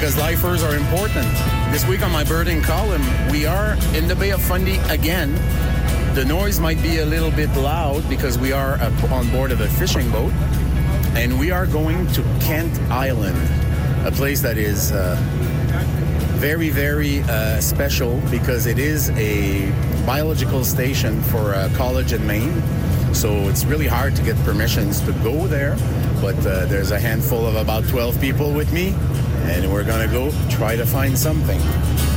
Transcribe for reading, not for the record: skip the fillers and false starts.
because lifers are important. This week on my birding column, we are in the Bay of Fundy again. The noise might be a little bit loud because we are on board of a fishing boat, and we are going to Kent Island, a place that is very, very special because it is a biological station for a college in Maine. So it's really hard to get permissions to go there, but there's a handful of about 12 people with me, and we're going to go try to find something.